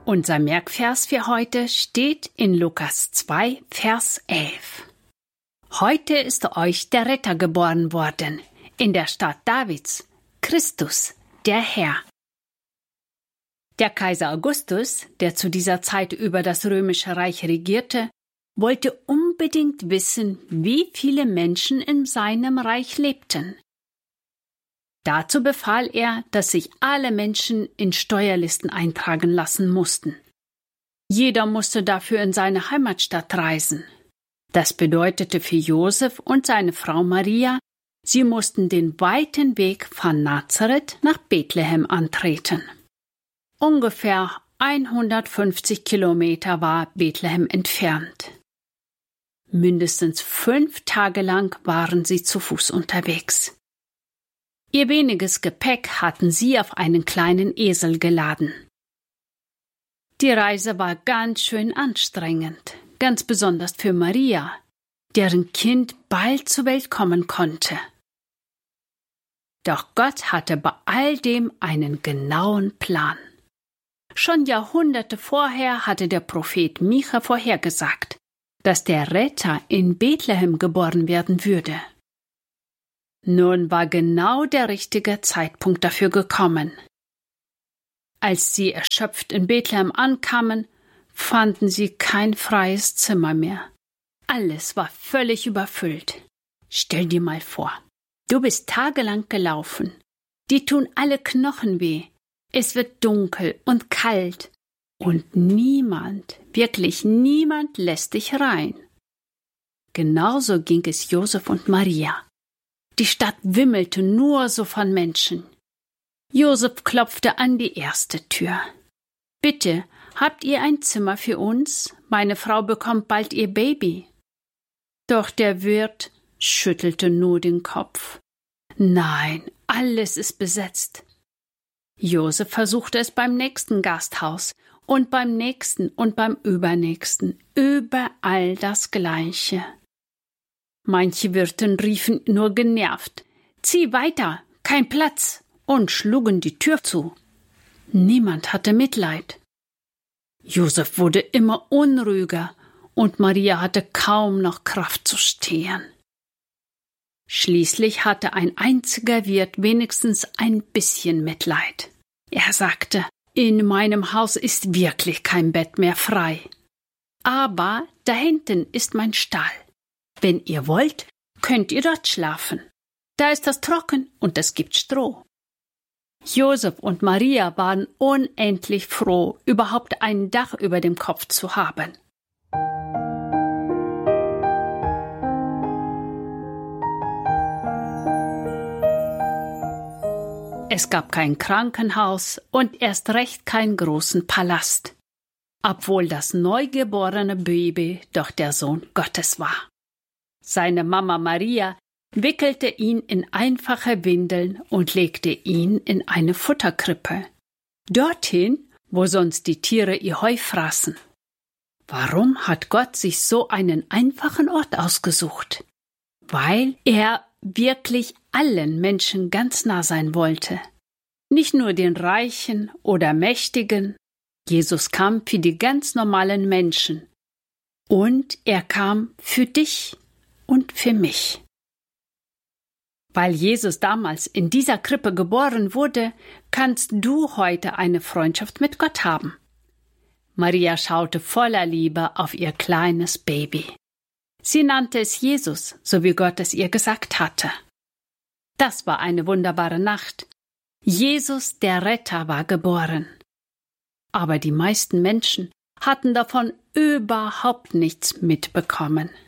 Unser Merkvers für heute steht in Lukas 2, Vers 11. Heute ist euch der Retter geboren worden, in der Stadt Davids, Christus, der Herr. Der Kaiser Augustus, der zu dieser Zeit über das Römische Reich regierte, wollte unbedingt wissen, wie viele Menschen in seinem Reich lebten. Dazu befahl er, dass sich alle Menschen in Steuerlisten eintragen lassen mussten. Jeder musste dafür in seine Heimatstadt reisen. Das bedeutete für Josef und seine Frau Maria, sie mussten den weiten Weg von Nazareth nach Bethlehem antreten. Ungefähr 150 Kilometer war Bethlehem entfernt. Mindestens 5 Tage lang waren sie zu Fuß unterwegs. Ihr weniges Gepäck hatten sie auf einen kleinen Esel geladen. Die Reise war ganz schön anstrengend, ganz besonders für Maria, deren Kind bald zur Welt kommen konnte. Doch Gott hatte bei all dem einen genauen Plan. Schon Jahrhunderte vorher hatte der Prophet Micha vorhergesagt, dass der Retter in Bethlehem geboren werden würde. Nun war genau der richtige Zeitpunkt dafür gekommen. Als sie erschöpft in Bethlehem ankamen, fanden sie kein freies Zimmer mehr. Alles war völlig überfüllt. Stell dir mal vor, du bist tagelang gelaufen. Dir tun alle Knochen weh. Es wird dunkel und kalt. Und niemand, wirklich niemand lässt dich rein. Genauso ging es Josef und Maria. Die Stadt wimmelte nur so von Menschen. Josef klopfte an die erste Tür. »Bitte, habt ihr ein Zimmer für uns? Meine Frau bekommt bald ihr Baby.« Doch der Wirt schüttelte nur den Kopf. »Nein, alles ist besetzt.« Josef versuchte es beim nächsten Gasthaus und beim nächsten und beim übernächsten. Überall das Gleiche. Manche Wirten riefen nur genervt: »Zieh weiter, kein Platz«, und schlugen die Tür zu. Niemand hatte Mitleid. Josef wurde immer unruhiger und Maria hatte kaum noch Kraft zu stehen. Schließlich hatte ein einziger Wirt wenigstens ein bisschen Mitleid. Er sagte: »In meinem Haus ist wirklich kein Bett mehr frei. Aber da hinten ist mein Stall. Wenn ihr wollt, könnt ihr dort schlafen. Da ist das trocken und es gibt Stroh.« Josef und Maria waren unendlich froh, überhaupt ein Dach über dem Kopf zu haben. Es gab kein Krankenhaus und erst recht keinen großen Palast, obwohl das neugeborene Baby doch der Sohn Gottes war. Seine Mama Maria wickelte ihn in einfache Windeln und legte ihn in eine Futterkrippe, dorthin, wo sonst die Tiere ihr Heu fraßen. Warum hat Gott sich so einen einfachen Ort ausgesucht? Weil er wirklich allen Menschen ganz nah sein wollte. Nicht nur den Reichen oder Mächtigen. Jesus kam für die ganz normalen Menschen. Und er kam für dich und für mich. Weil Jesus damals in dieser Krippe geboren wurde, kannst du heute eine Freundschaft mit Gott haben. Maria schaute voller Liebe auf ihr kleines Baby. Sie nannte es Jesus, so wie Gott es ihr gesagt hatte. Das war eine wunderbare Nacht. Jesus, der Retter, war geboren. Aber die meisten Menschen hatten davon überhaupt nichts mitbekommen.